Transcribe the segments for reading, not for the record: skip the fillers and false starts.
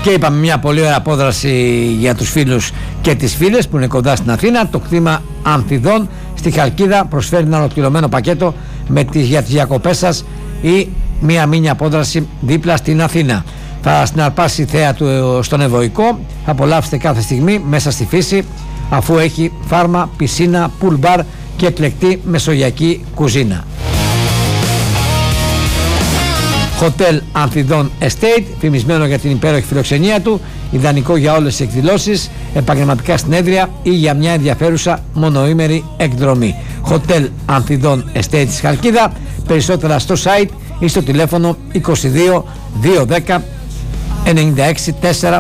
Και είπαμε μια πολύ ωραία απόδραση για τους φίλους και τις φίλες που είναι κοντά στην Αθήνα. Το κτήμα Ανθιδών στη Χαλκίδα προσφέρει ένα ολοκληρωμένο πακέτο για τις διακοπές σας ή μια μίνι απόδραση δίπλα στην Αθήνα. Θα συναρπάσει η θέα του στον Ευωικό. Θα απολαύσετε κάθε στιγμή μέσα στη φύση, αφού έχει φάρμα, πισίνα, pool bar και εκλεκτή μεσογειακή κουζίνα. Hotel Ανθιδών Estate, φημισμένο για την υπέροχη φιλοξενία του, ιδανικό για όλες τις εκδηλώσεις, επαγγελματικά συνέδρια ή για μια ενδιαφέρουσα μονοήμερη εκδρομή. Hotel Ανθιδών Estate της Χαλκίδα. Περισσότερα στο site ή στο τηλέφωνο 22 210 96 465.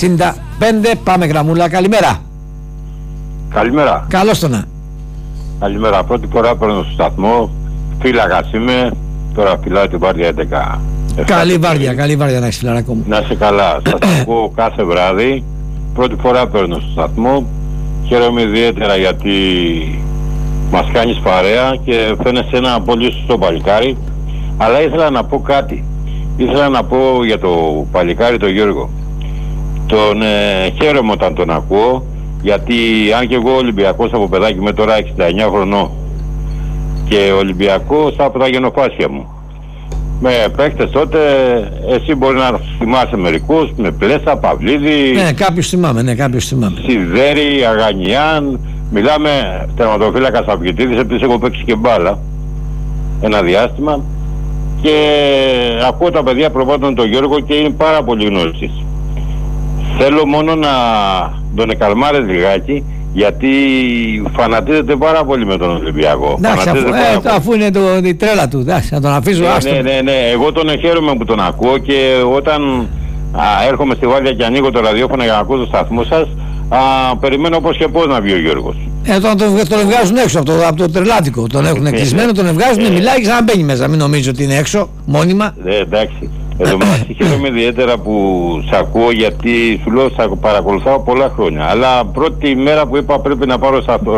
Πάμε γραμμούλα, καλημέρα. Καλημέρα. Καλώς το να. Καλημέρα. Πρώτη φορά παίρνω στο σταθμό. Φύλακας είμαι. Τώρα φυλάω την βάρδια 11. Καλή βάρδια να έχεις, φιλαράκο μου. Να είσαι καλά. Σας ακούω κάθε βράδυ. Πρώτη φορά παίρνω στο σταθμό. Χαίρομαι ιδιαίτερα γιατί μας κάνεις παρέα και φαίνεσαι ένα πολύ σωστό παλικάρι. Αλλά ήθελα να πω κάτι. Ήθελα να πω για το παλικάρι τον Γιώργο. Τον χαίρομαι όταν τον ακούω, γιατί αν και εγώ Ολυμπιακός από παιδάκι με τώρα 69 χρονών και Ολυμπιακός από τα γενοφάσια μου. Με παίκτες τότε, εσύ μπορεί να θυμάσαι μερικούς, με Πλέσσα, Παυλίδη... Ναι, κάποιους θυμάμαι, Σιδέρη, Αγανιάν, μιλάμε τερματοφύλακας Αυγητίδης, επίσης έχω παίξει και μπάλα ένα διάστημα και ακούω τα παιδιά προβάλλουν τον Γιώργο και είναι πάρα πολύ γνώστης. Θέλω μόνο να τον εκαλμάρεις λιγάκι, γιατί φανατίζεται πάρα πολύ με τον Ολυμπιακό. Εντάξει, αφού είναι η τρέλα του, εντάξει, να τον αφήσω άστο. Ναι, εγώ τον χαίρομαι που τον ακούω και όταν έρχομαι στη Βάρδια και ανοίγω το ραδιόφωνο για να ακούω το σταθμό σας, περιμένω πώς και πώς να βγει ο Γιώργος. Τον βγάζουν έξω από το τρελάτικο, τον έχουν κλεισμένο, τον βγάζουν, μιλάει και ξαναμπαίνει μέσα, μην νομίζω ότι είναι έξω, μόνιμα. Εντάξει. Εδώ μεταξύ χαίρομαι ιδιαίτερα που σ' ακούω, γιατί σου λέω σ' παρακολουθάω πολλά χρόνια. Αλλά πρώτη μέρα που είπα πρέπει να πάρω σταθμό.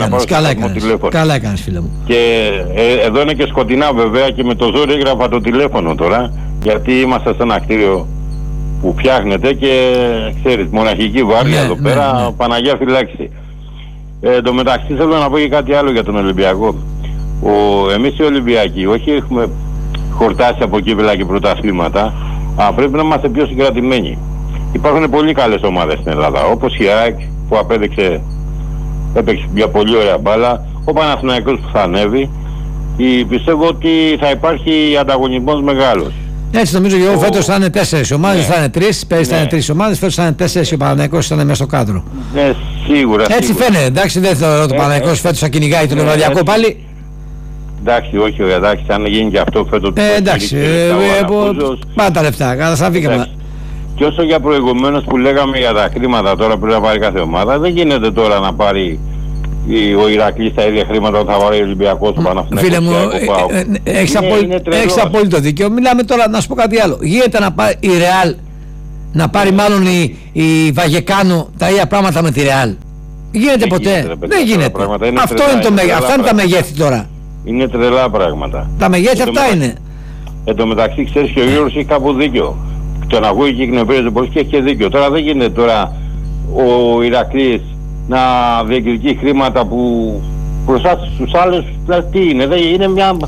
Καλά έκανες φίλε μου. Και εδώ είναι και σκοτεινά βέβαια και με το ζόρι έγραφα το τηλέφωνο τώρα, γιατί είμαστε σε ένα κτίριο που φτιάχνεται και ξέρεις, μοναχική βάρδια εδώ πέρα, Παναγιά φυλάξει. Εν τω μεταξύ θέλω να πω και κάτι άλλο για τον Ολυμπιακό. Εμείς οι Ολυμπιακοί, όχι έχουμε χορτάσει από κύπελλα και πρωταθλήματα, πρέπει να είμαστε πιο συγκρατημένοι. Υπάρχουν πολύ καλές ομάδες στην Ελλάδα, όπως η ΑΕΚ που έπαιξε μια πολύ ωραία μπάλα, ο Παναθηναϊκός που θα ανέβει. Πιστεύω ότι θα υπάρχει ανταγωνισμός μεγάλος. Έτσι νομίζω και εγώ φέτος θα είναι 4 ομάδες, θα είναι 3, πέρυσι θα είναι 3 ομάδες, φέτος θα είναι 4 και ο Παναθηναϊκός θα είναι μέσα στο κάδρο. Ναι, σίγουρα. Έτσι φαίνεται, εντάξει, δεν θεωρώ ότι ο Παναθηναϊκός φέτος θα κυνηγάει τον Ευρωπαϊκό πάλι. Εντάξει, όχι, εντάξει, αν γίνει και αυτό φέτος... εντάξει, πάντα λεφτά, καταστραφήκαμε. Και όσο για προηγουμένως που λέγαμε για τα χρήματα τώρα που θα πάρει κάθε ομάδα, δεν γίνεται τώρα να πάρει ο Ηρακλής τα ίδια χρήματα που θα πάρει ο Ολυμπιακός, ο Παναθηναϊκός. Φίλε μου, έχεις απόλυτο δίκιο. Μιλάμε τώρα, να σου πω κάτι άλλο. Γίνεται να πάρει η Ρεάλ, να πάρει μάλλον η Βαγεκάνο τα ίδια πράγματα με τη Ρεάλ? Γίνεται ποτέ? Δεν γίνεται. Αυτά είναι τα μεγέθη τώρα. Είναι τρελά πράγματα. Τα μεγέθη αυτά είναι. Εν τω μεταξύ ξέρεις και ο Γιώργος έχει κάπου δίκιο. Τον ακούει και εκνευρίζεται πολύ και έχει και δίκιο. Τώρα δεν γίνεται τώρα ο Ηρακλής να διεκδικεί χρήματα που μπροστά στους άλλους, τι είναι, δεν είναι μια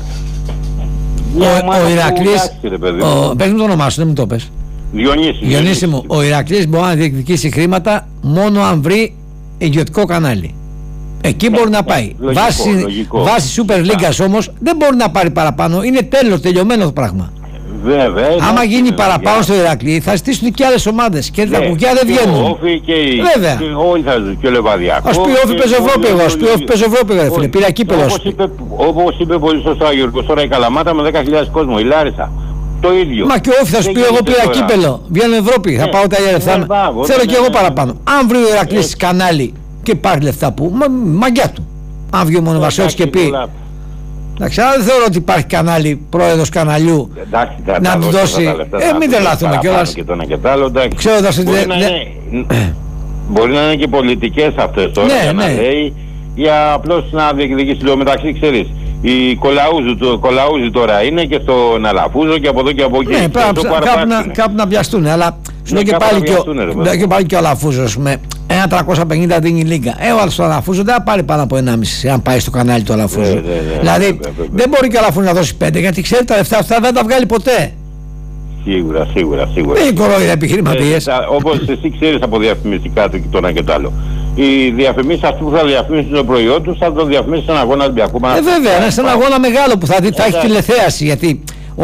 ο Ηρακλής, πες μου το όνομά σου, δεν μου το πες. Διονύση μου, ο Ηρακλής μπορεί να διεκδικήσει χρήματα μόνο αν βρει ιδιωτικό κανάλι. Εκεί μπορεί να πάει. Βάσει Super League όμως δεν μπορεί να πάρει παραπάνω. Είναι τέλος, τελειωμένο το πράγμα. Βέβαια. Άμα γίνει παραπάνω στο Ηρακλή θα ζητήσουν και άλλες ομάδες και τα κουκιά δεν βγαίνουν. Βέβαια. Όλοι θα ζητήσουν και ο Λεβαδιακός. Ας πει όφη παίζω Ευρώπη εγώ, ας πει όφη παίζω Ευρώπη ρε φίλε, πήρα κύπελλος. Όπως είπε πολύ σωστά ο Γιώργος, τώρα η Καλαμάτα με 10.000 κόσμο, η Λάρισα. Το ίδιο. Μα και όφη θα σου πει εγώ πήρα κύπελλο, βγαίνω Ευρώπη, θα πάω τα ίδια λεφτά. Θέλω και εγώ παραπάνω. Αν βρει ο Ηρακλής κανάλι και πάρει λεφτά που, μαγκιά του. Αν βγει ο Μονοβασιώτης και πει... Εντάξει, αλλά δεν θεωρώ ότι υπάρχει κανάλι, πρόεδρος καναλιού να του δώσει. Μην τρελαθούμε κιόλας. Ξέροντας ότι μπορεί να είναι και πολιτικές αυτές τώρα, για να λέει, για απλώς να διεκδικήσει. Μεταξύ ξέρεις, Η Κολαούζη τώρα είναι και στον Αλαφούζο και από εδώ και από εκεί. Ναι, κάπου να πιαστούν, αλλά σου λέει και πάλι και ο Αλαφούζος με 1.350 δίνει η Λίγκα. Ο άλλος στο Αλαφούζο δεν θα πάρει πάνω από 1,5 αν πάει στο κανάλι του Αλαφούζου. Δηλαδή δεν μπορεί και ο Αλαφούζος να δώσει 5, γιατί ξέρει τα λεφτά αυτά δεν τα βγάλει ποτέ. Σίγουρα. Δεν είναι κορόιδα επιχειρηματίες. Όπως εσύ ξέρεις από διαφημιστικά του και το ένα και το άλλο. Οι διαφημίσεις αυτοί που θα διαφημίσουν το προϊόν τους θα το διαφημίσουν σε ένα αγώνα Ολυμπιακού. Βέβαια, είναι σε ένα αγώνα μεγάλο που θα έχει τηλεθέαση. Γιατί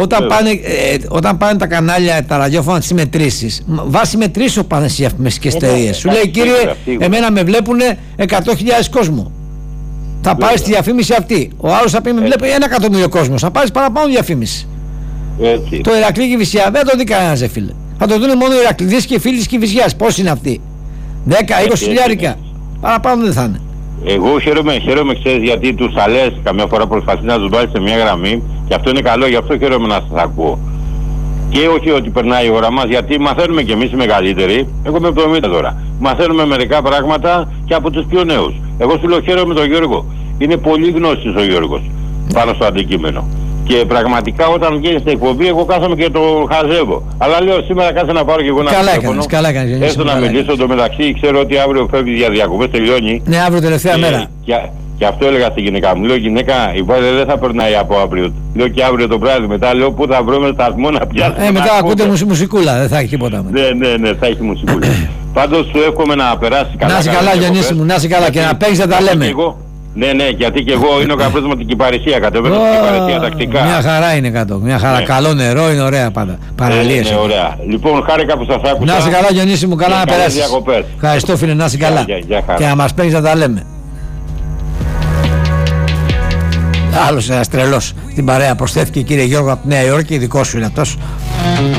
όταν πάνε τα κανάλια, τα ραδιόφωνα τις μετρήσεις, βάσει μετρήσεων πάνε στις διαφημιστικές εταιρείες. Σου λέει, κύριε, εμένα με βλέπουν 100.000 κόσμο. Θα πάρεις τη διαφήμιση αυτή. Ο άλλος θα πει, με βλέπει 1 εκατομμύριο κόσμο. Θα πάρεις παραπάνω διαφήμιση. Έτσι. Το Ηρακλή Κηφισιά δεν το δει κανένας, φίλε. Θα το δουν μόνο οι Ηρακλήδες και οι φίλοι της Κηφισιάς. Πώς είναι αυτοί? 10-20 χιλιάρικα. Παραπάνω δεν θα είναι. Εγώ χαίρομαι, ξέρεις, γιατί τους θα λες καμιά φορά προσπαθείς να τους βάλεις σε μια γραμμή και αυτό είναι καλό, γι' αυτό χαίρομαι να σας ακούω. Και όχι ότι περνάει η ώρα μας, γιατί μαθαίνουμε κι εμείς οι μεγαλύτεροι. Εγώ είμαι 70 τώρα. Μαθαίνουμε μερικά πράγματα και από τους πιο νέους. Εγώ σου λέω χαίρομαι τον Γιώργο. Είναι πολύ γνώστης ο Γιώργος πάνω στο αντικείμενο. Και πραγματικά όταν βγαίνει στην εκπομπή, εγώ κάθομαι και το χαζεύω. Αλλά λέω σήμερα κάτσε να πάρω και εγώ ένα τηλέφωνο. Καλά έκανες. Έστω να μιλήσω, το μεταξύ ξέρω ότι αύριο φεύγει για διακοπές, τελειώνει. Ναι, αύριο τελευταία μέρα. Και αυτό έλεγα στη γυναίκα μου. Λέω, γυναίκα, η Βάζε δεν θα περνάει από αύριο. Λέω και αύριο το βράδυ μετά, λέω πού θα βρούμε σταθμό να πιάσουμε. Μετά ακούτε μουσικούλα, δεν θα έχει τίποτα. Ναι, θα έχει μουσικούλα. Πάντως σου εύχομαι να περάσει καλά. Να είσαι καλά, Διονύση μου, να είσαι καλά και να παίξεις να τα λέμε. Ναι, γιατί και εγώ είναι ο καφές με την Κυπαρισία, κατεβαίνω στην Κυπαρισία τακτικά. Μια χαρά είναι κάτω, μια χαρά. Καλό νερό, είναι ωραία πάντα. Παραλίες. Ναι, ωραία. Λοιπόν, χάρηκα που σας άκουσα. Να είσαι καλά, Διονύση μου, καλά να περάσεις. Ευχαριστώ, φίλε, να είσαι καλά. Και να μας παίρνεις να τα λέμε. Άλλος ένας τρελός στην παρέα προσθέθηκε, κύριε Γιώργο, από τη Νέα Υόρκη, δικός σου είναι αυτός.